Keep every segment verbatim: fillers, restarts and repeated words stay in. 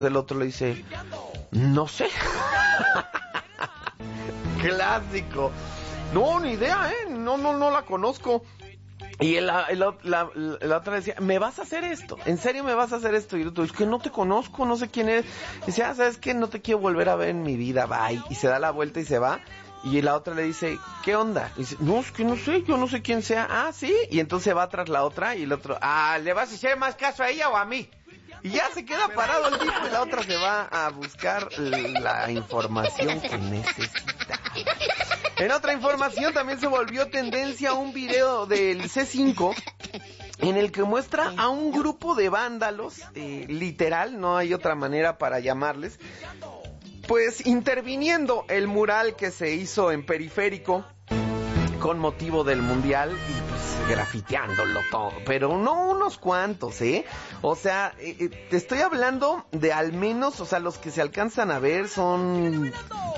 El otro le dice, no sé. Clásico. No, ni idea, ¿eh? No, no, no la conozco. Y el, el, la, la, la otra decía, ¿me vas a hacer esto? ¿En serio me vas a hacer esto? Y el otro, es que no te conozco, no sé quién eres. Y dice, ah, ¿sabes qué? No te quiero volver a ver en mi vida, bye. Y se da la vuelta y se va. Y la otra le dice, ¿qué onda? Y dice, no, es que no sé, yo no sé quién sea. Ah, ¿sí? Y entonces va tras la otra y el otro, ah, ¿le vas a hacer más caso a ella o a mí? Y ya se queda parado el tipo y la otra se va a buscar la información que necesita. En otra información también se volvió tendencia un video del C cinco en el que muestra a un grupo de vándalos, eh, literal, no hay otra manera para llamarles, pues interviniendo el mural que se hizo en Periférico con motivo del mundial y pues grafiteándolo todo, pero no unos cuantos, ¿eh? O sea, eh, te estoy hablando de al menos, o sea, los que se alcanzan a ver son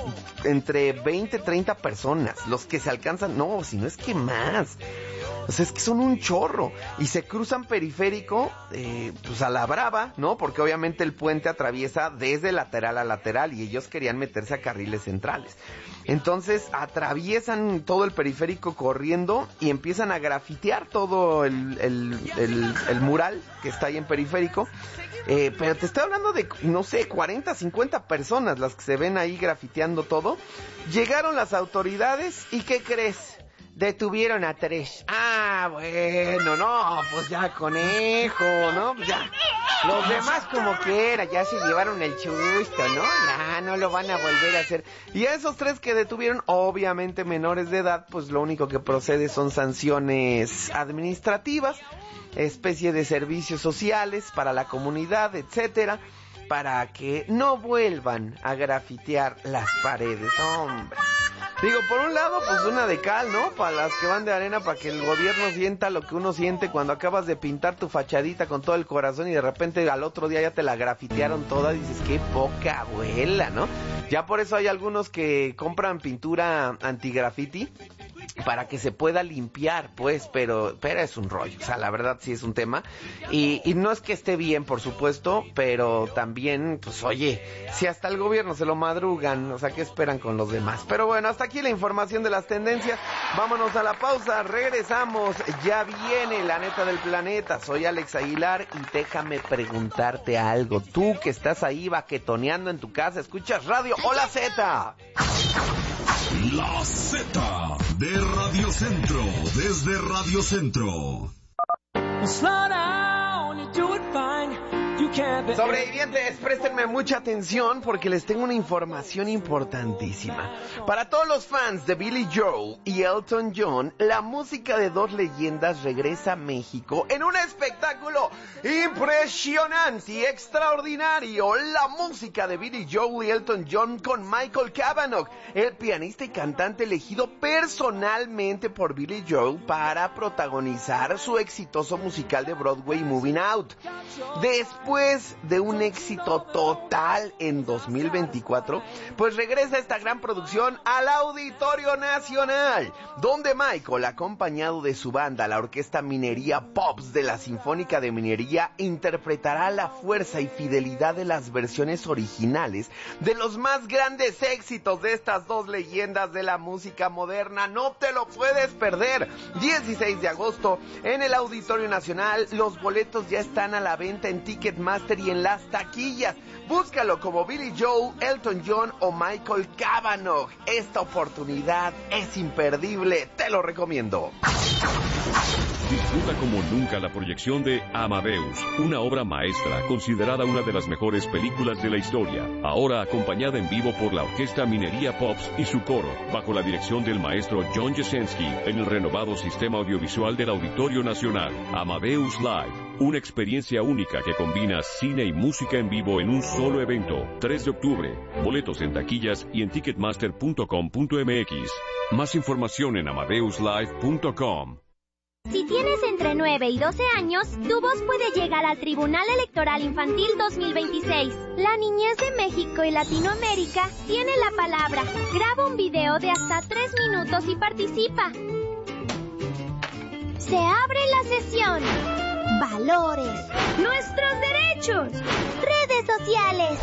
entre veinte, treinta personas, los que se alcanzan, no, si no es que más. O sea, es que son un chorro. Y se cruzan Periférico, eh, pues a la brava, ¿no? Porque obviamente el puente atraviesa desde lateral a lateral y ellos querían meterse a carriles centrales. Entonces atraviesan todo el Periférico corriendo y empiezan a grafitear todo el, el, el, el mural que está ahí en Periférico. Eh, pero te estoy hablando de, no sé, cuarenta, cincuenta personas las que se ven ahí grafiteando todo. Llegaron las autoridades y ¿qué crees? Detuvieron a tres. Ah, bueno, no, pues ya conejo, ¿no? Pues ya. Los demás como quiera, ya se llevaron el chusto, ¿no? Ya no lo van a volver a hacer. Y a esos tres que detuvieron, obviamente menores de edad, pues lo único que procede son sanciones administrativas, especie de servicios sociales para la comunidad, etcétera, para que no vuelvan a grafitear las paredes, hombre. Digo, por un lado, pues una de cal, ¿no? Para las que van de arena, para que el gobierno sienta lo que uno siente cuando acabas de pintar tu fachadita con todo el corazón y de repente al otro día ya te la grafitearon toda y dices, qué poca abuela, ¿no? Ya por eso hay algunos que compran pintura anti-graffiti para que se pueda limpiar, pues, pero, pero es un rollo, o sea, la verdad sí es un tema, y, y no es que esté bien, por supuesto, pero también, pues, oye, si hasta el gobierno se lo madrugan, o sea, ¿qué esperan con los demás? Pero bueno, hasta aquí la información de las tendencias, vámonos a la pausa, regresamos, ya viene la neta del planeta, soy Alex Aguilar, y déjame preguntarte algo, tú que estás ahí baquetoneando en tu casa, escuchas radio, ¡Hola Z! La Z de Radio Centro, desde Radio Centro. Sobrevivientes, préstenme mucha atención porque les tengo una información importantísima. Para todos los fans de Billy Joel y Elton John, la música de dos leyendas regresa a México en un espectáculo impresionante y extraordinario. La música de Billy Joel y Elton John con Michael Cavanaugh, el pianista y cantante elegido personalmente por Billy Joel para protagonizar su exitoso musical de Broadway Moving Out. Después de un éxito total en dos mil veinticuatro, pues regresa esta gran producción al Auditorio Nacional, donde Michael, acompañado de su banda, la Orquesta Minería Pops de la Sinfónica de Minería, interpretará la fuerza y fidelidad de las versiones originales de los más grandes éxitos de estas dos leyendas de la música moderna. No te lo puedes perder. dieciséis de agosto en el Auditorio Nacional. Los boletos ya están a la venta en Ticketmaster y en las taquillas. Búscalo como Billy Joel, Elton John o Michael Cavanaugh. Esta oportunidad es imperdible, te lo recomiendo. Disfruta como nunca la proyección de Amadeus, una obra maestra considerada una de las mejores películas de la historia, ahora acompañada en vivo por la Orquesta Minería Pops y su coro, bajo la dirección del maestro John Jasenski, en el renovado sistema audiovisual del Auditorio Nacional. Amadeus Live, una experiencia única que combina cine y música en vivo en un solo evento. tres de octubre, boletos en taquillas y en ticketmaster punto com punto m x. Más información en amadeus live punto com. Si tienes entre nueve y doce años, tu voz puede llegar al Tribunal Electoral Infantil dos mil veintiséis. La niñez de México y Latinoamérica tiene la palabra. Graba un video de hasta tres minutos y participa. Se abre la sesión. Valores. Nuestros derechos. Redes redes sociales.